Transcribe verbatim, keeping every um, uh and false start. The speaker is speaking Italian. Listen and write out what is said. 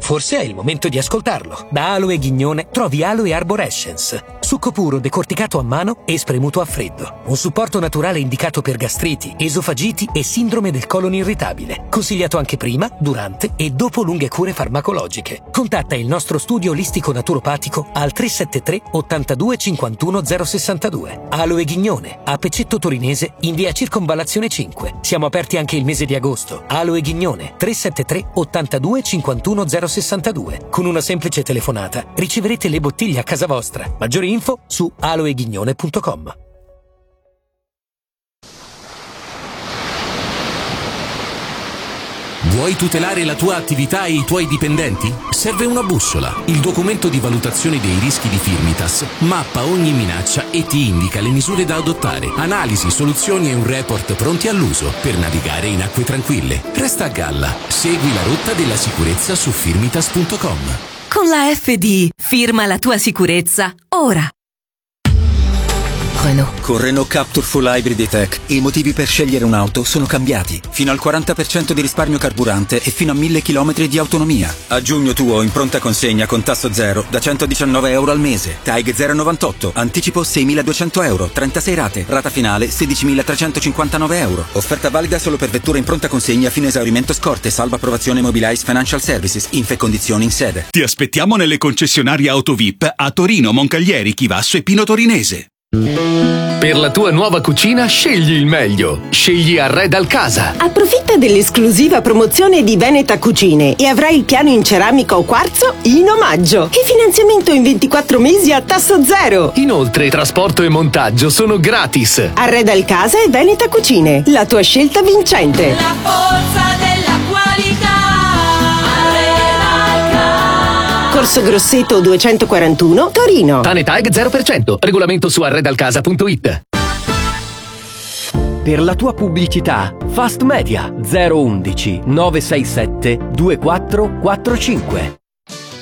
Forse è il momento di ascoltarlo. Da Aloe Ghignone trovi Aloe Arborescence, succo puro decorticato a mano e spremuto a freddo. Un supporto naturale indicato per gastriti, esofagiti e sindrome del colon irritabile. Consigliato anche prima, durante e dopo lunghe cure farmacologiche. Contatta il nostro studio olistico naturopatico al tre sette tre ottantadue cinquantuno zero sessantadue. Aloe Ghignone, a Pecetto Torinese, in via Circonvallazione cinque. Siamo aperti anche il mese di agosto. Aloe Ghignone, tre sette tre ottantadue cinquantuno zero sessantadue. Con una semplice telefonata riceverete le bottiglie a casa vostra. Maggiori info su aloeghignone punto com. Vuoi tutelare la tua attività e i tuoi dipendenti? Serve una bussola. Il documento di valutazione dei rischi di Firmitas mappa ogni minaccia e ti indica le misure da adottare, analisi, soluzioni e un report pronti all'uso per navigare in acque tranquille. Resta a galla. Segui la rotta della sicurezza su firmitas punto com. Con la F D, firma la tua sicurezza ora. Renault. Con Renault Captur Full Hybrid E-Tech i motivi per scegliere un'auto sono cambiati. Fino al quaranta per cento di risparmio carburante e fino a mille chilometri di autonomia. A giugno tuo in pronta consegna con tasso zero da centodiciannove euro al mese. T A I G zero virgola novantotto, anticipo seimiladuecento euro, trentasei rate, rata finale sedicimilatrecentocinquantanove euro. Offerta valida solo per vetture in pronta consegna fino a esaurimento scorte, salvo approvazione Mobilize Financial Services, info e condizioni in sede. Ti aspettiamo nelle concessionarie Auto V I P a Torino, Moncaglieri, Chivasso e Pino Torinese. Per la tua nuova cucina scegli il meglio. Scegli Arredal Casa. Approfitta dell'esclusiva promozione di Veneta Cucine e avrai il piano in ceramica o quarzo in omaggio e finanziamento in ventiquattro mesi a tasso zero. Inoltre trasporto e montaggio sono gratis. Arredal Casa e Veneta Cucine, la tua scelta vincente. La forza della qualità. Corso Grosseto duecentoquarantuno, Torino. Tane T A G zero per cento. Regolamento su arredalcasa punto it. Per la tua pubblicità, Fast Media zero uno uno nove sei sette due quattro quattro cinque.